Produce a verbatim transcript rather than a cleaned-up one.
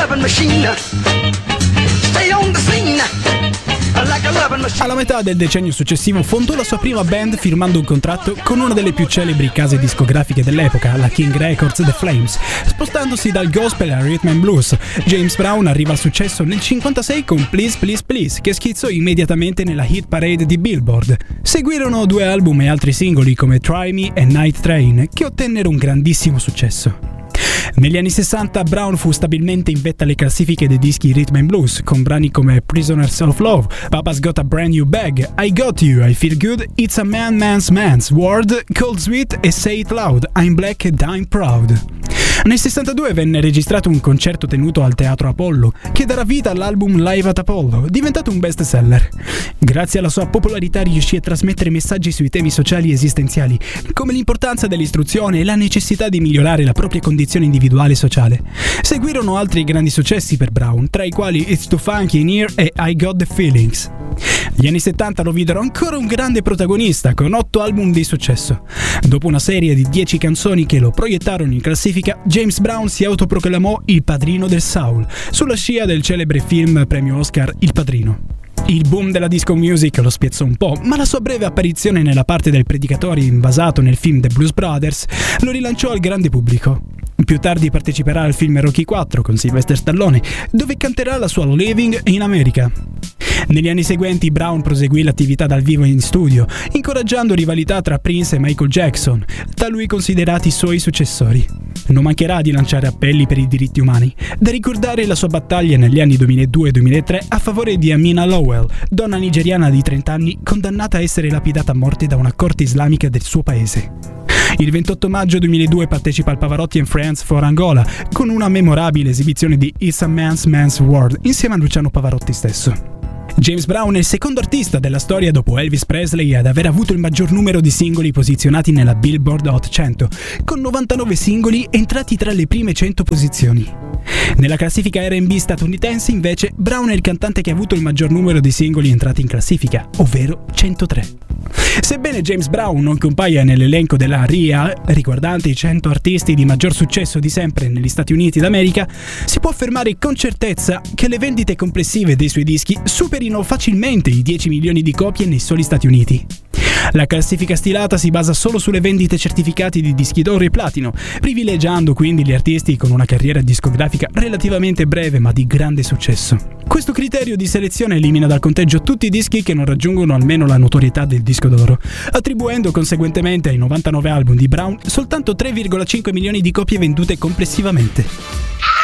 loving machine. Stay on the scene. Alla metà del decennio successivo fondò la sua prima band firmando un contratto con una delle più celebri case discografiche dell'epoca, la King Records The Flames. Spostandosi dal gospel al rhythm and blues, James Brown arriva al successo nel cinquantasei con Please Please Please, che schizzò immediatamente nella hit parade di Billboard. Seguirono due album e altri singoli come Try Me e Night Train, che ottennero un grandissimo successo. Negli anni sessanta Brown fu stabilmente in vetta alle classifiche dei dischi rhythm and blues, con brani come Prisoners of Love, Papa's Got a Brand New Bag, I Got You, I Feel Good, It's a Man Man's Man's World, Cold Sweet e Say It Loud, I'm Black and I'm Proud. Nel sessantadue venne registrato un concerto tenuto al Teatro Apollo, che darà vita all'album Live at Apollo, diventato un best seller. Grazie alla sua popolarità riuscì a trasmettere messaggi sui temi sociali esistenziali, come l'importanza dell'istruzione e la necessità di migliorare la propria condizione individuale e sociale. Seguirono altri grandi successi per Brown, tra i quali It's Too Funky in Here e I Got the Feelings. Gli anni settanta lo videro ancora un grande protagonista, con otto album di successo. Dopo una serie di dieci canzoni che lo proiettarono in classifica, James Brown si autoproclamò il padrino del soul, sulla scia del celebre film premio Oscar Il Padrino. Il boom della disco music lo spiazzò un po', ma la sua breve apparizione nella parte del predicatore invasato nel film The Blues Brothers lo rilanciò al grande pubblico. Più tardi parteciperà al film Rocky quattro con Sylvester Stallone, dove canterà la sua Living in America. Negli anni seguenti Brown proseguì l'attività dal vivo in studio, incoraggiando rivalità tra Prince e Michael Jackson, da lui considerati suoi successori. Non mancherà di lanciare appelli per i diritti umani, da ricordare la sua battaglia negli anni duemiladue e duemilatré a favore di Amina Lowell, donna nigeriana di trenta anni condannata a essere lapidata a morte da una corte islamica del suo paese. Il ventotto maggio duemiladue partecipa al Pavarotti and Friends for Angola con una memorabile esibizione di It's a Man's Man's World insieme a Luciano Pavarotti stesso. James Brown è il secondo artista della storia dopo Elvis Presley ad aver avuto il maggior numero di singoli posizionati nella Billboard Hot cento, con novantanove singoli entrati tra le prime cento posizioni. Nella classifica R and B statunitense, invece, Brown è il cantante che ha avuto il maggior numero di singoli entrati in classifica, ovvero centotré. Sebbene James Brown non compaia nell'elenco della R I A, riguardante i cento artisti di maggior successo di sempre negli Stati Uniti d'America, si può affermare con certezza che le vendite complessive dei suoi dischi superino facilmente i dieci milioni di copie nei soli Stati Uniti. La classifica stilata si basa solo sulle vendite certificati di dischi d'oro e platino, privilegiando quindi gli artisti con una carriera discografica relativamente breve ma di grande successo. Questo criterio di selezione elimina dal conteggio tutti i dischi che non raggiungono almeno la notorietà del disco d'oro, attribuendo conseguentemente ai novantanove album di Brown soltanto tre virgola cinque milioni di copie vendute complessivamente.